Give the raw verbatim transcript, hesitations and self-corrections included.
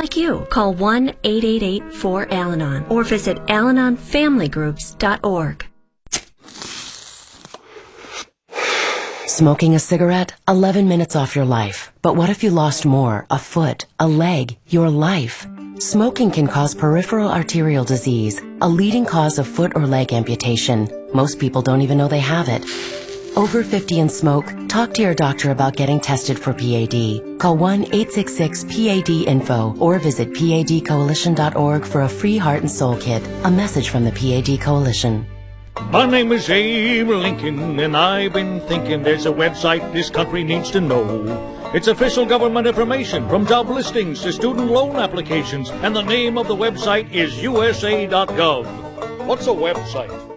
like you. Call one eight eight eight four Al Anon or visit al anon family groups dot org. Smoking a cigarette? eleven minutes off your life. But what if you lost more? A foot, a leg, your life? Smoking can cause peripheral arterial disease, a leading cause of foot or leg amputation. Most people don't even know they have it. Over fifty and smoke? Talk to your doctor about getting tested for P A D. Call one eight six six P A D info or visit P A D coalition dot org for a free heart and soul kit. A message from the P A D Coalition. My name is Abe Lincoln, and I've been thinking there's a website this country needs to know. It's official government information, from job listings to student loan applications, and the name of the website is U S A dot gov. What's a website?